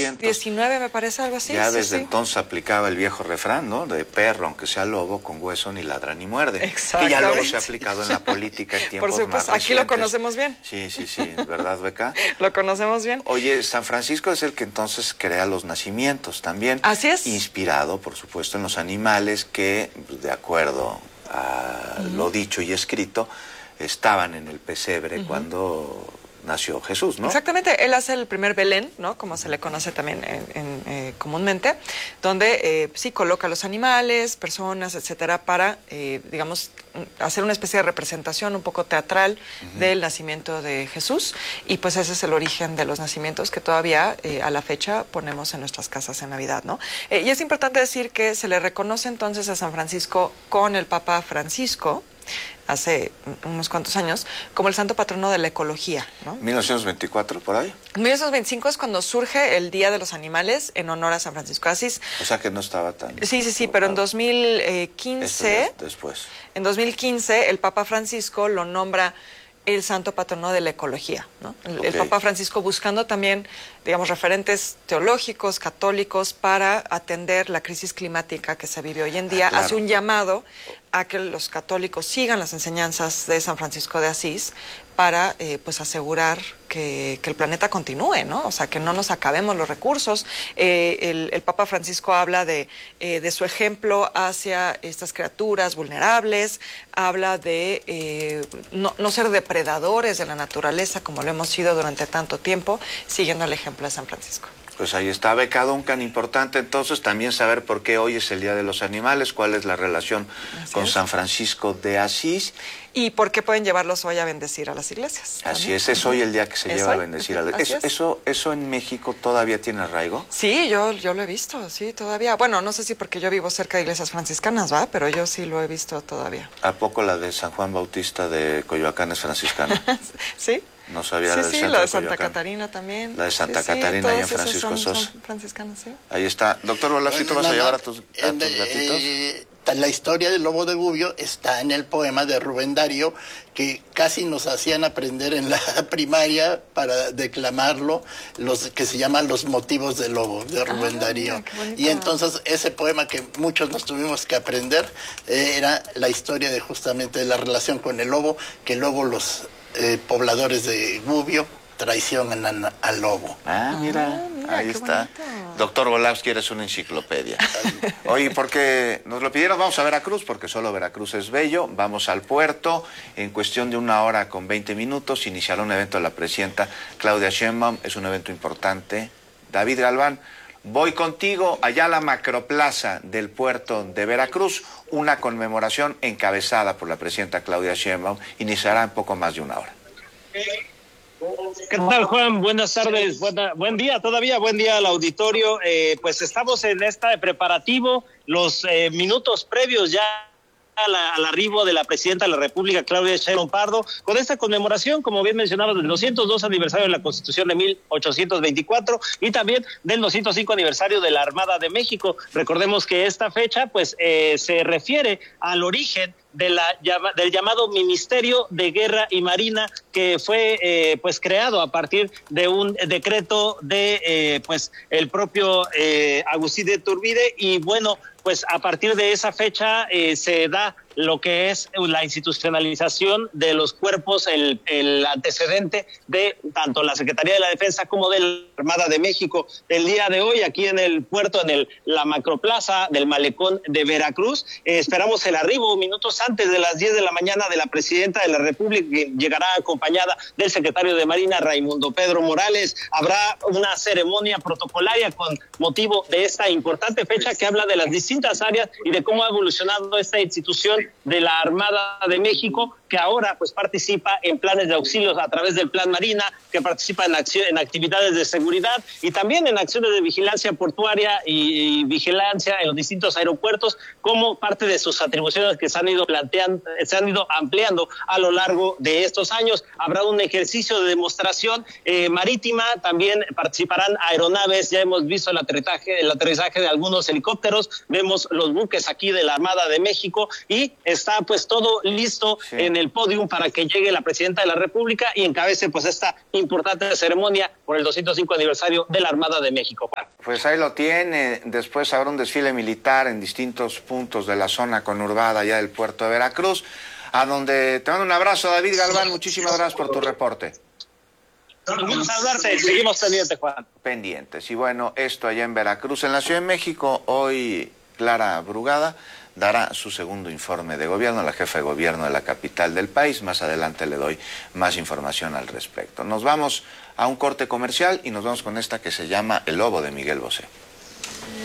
1919, me parece, algo así. Ya desde entonces aplicaba el viejo refrán, ¿no? De perro, aunque sea lobo, con hueso ni ladra ni muerde. Exactamente. Y ya luego se ha aplicado en la política en tiempos Por supuesto, más recientes. aquí lo conocemos bien. Sí, ¿verdad, Beca? Lo conocemos bien. Oye, San Francisco es el que entonces crea los nacimientos también. Así es. Inspirado, por supuesto, en los animales que, de acuerdo a lo dicho y escrito, estaban en el pesebre cuando nació Jesús, ¿no? Exactamente, él hace el primer Belén, ¿no? Como se le conoce también comúnmente, donde sí coloca los animales, personas, etcétera, para, digamos, hacer una especie de representación un poco teatral del nacimiento de Jesús, y pues ese es el origen de los nacimientos que todavía a la fecha ponemos en nuestras casas en Navidad, ¿no? Y es importante decir que se le reconoce entonces a San Francisco con el Papa Francisco, hace unos cuantos años, como el santo patrono de la ecología, ¿no? 1924, por ahí. 1925 es cuando surge el Día de los Animales en honor a San Francisco de Asís. O sea que no estaba tan... Sí, pero en 2015... Después. En 2015 el Papa Francisco lo nombra el santo patrono de la ecología, ¿no? El Papa Francisco buscando también, digamos, referentes teológicos, católicos, para atender la crisis climática que se vive hoy en día. Hace un llamado a que los católicos sigan las enseñanzas de San Francisco de Asís para pues asegurar que el planeta continúe, ¿no? O sea, que no nos acabemos los recursos. El Papa Francisco habla de su ejemplo hacia estas criaturas vulnerables, habla de no ser depredadores de la naturaleza como lo hemos sido durante tanto tiempo, siguiendo el ejemplo de San Francisco. Pues ahí está, Beca Duncan, importante entonces también saber por qué hoy es el Día de los Animales, cuál es la relación con San Francisco de Asís. Y por qué pueden llevarlos hoy a bendecir a las iglesias. Así es hoy el día que se lleva a bendecir a las iglesias. ¿Eso en México todavía tiene arraigo? Sí, yo lo he visto, sí, todavía. Bueno, no sé si porque yo vivo cerca de iglesias franciscanas, ¿va? Pero yo sí lo he visto todavía. ¿A poco la de San Juan Bautista de Coyoacán es franciscana? Sí. No sabía la del Sí, la de Santa Catarina también. La de Santa Catarina y en Francisco Sos. Son franciscanos, sí. Ahí está. Doctor Volafito, ¿vas a llevar a tus gatitos? La historia del lobo de Gubbio está en el poema de Rubén Darío, que casi nos hacían aprender en la primaria para declamarlo, los que se llaman Los motivos del lobo, de Rubén Darío. Y entonces ese poema que muchos nos tuvimos que aprender era la historia de justamente de la relación con el lobo, que luego los pobladores de Gubbio traicionan al lobo. Mira, ahí está. Doctor Volavsky, eres una enciclopedia. Oye, porque nos lo pidieron, vamos a Veracruz, porque solo Veracruz es bello. Vamos al puerto. En cuestión de 1 hora con 20 minutos iniciará un evento de la presidenta Claudia Sheinbaum. Es un evento importante. David Galván, voy contigo allá a la macroplaza del puerto de Veracruz. Una conmemoración encabezada por la presidenta Claudia Sheinbaum. Iniciará en poco más de 1 hora. ¿Qué tal, Juan? Buenas tardes, buen día todavía, buen día al auditorio. Pues estamos en este preparativo, los minutos previos ya al arribo de la presidenta de la República, Claudia Sheinbaum Pardo, con esta conmemoración, como bien mencionaba, del 202 aniversario de la Constitución de 1824 y también del 205 aniversario de la Armada de México. Recordemos que esta fecha, pues, se refiere al origen del llamado Ministerio de Guerra y Marina, que fue pues creado a partir de un decreto de pues el propio Agustín de Iturbide, y bueno, pues a partir de esa fecha se da lo que es la institucionalización de los cuerpos, el antecedente de tanto la Secretaría de la Defensa como de la Armada de México. El día de hoy, aquí en el puerto, la macroplaza del Malecón de Veracruz, esperamos el arribo minutos antes de las 10 de la mañana de la presidenta de la República, que llegará acompañada del secretario de Marina, Raimundo Pedro Morales. Habrá una ceremonia protocolaria con motivo de esta importante fecha que habla de las distintas áreas y de cómo ha evolucionado esta institución de la Armada de México, que ahora pues participa en planes de auxilios a través del Plan Marina, que participa en actividades de seguridad y también en acciones de vigilancia portuaria y vigilancia en los distintos aeropuertos, como parte de sus atribuciones que se han ido ampliando a lo largo de estos años. Habrá un ejercicio de demostración marítima, también participarán aeronaves, ya hemos visto el aterrizaje de algunos helicópteros, vemos los buques aquí de la Armada de México y está pues todo listo en en el podium para que llegue la presidenta de la República y encabece pues esta importante ceremonia por el 205 aniversario de la Armada de México. Pues ahí lo tiene. Después habrá un desfile militar en distintos puntos de la zona conurbada ya del puerto de Veracruz, a donde te mando un abrazo, David Galván. Muchísimas gracias por tu reporte. Vamos a hablarte, seguimos pendientes, Juan. Pendientes. Y bueno, esto allá en Veracruz. En la Ciudad de México, hoy Clara Brugada dará su segundo informe de gobierno, la jefa de gobierno de la capital del país. Más adelante le doy más información al respecto. Nos vamos a un corte comercial y nos vamos con esta que se llama El Lobo de Miguel Bosé.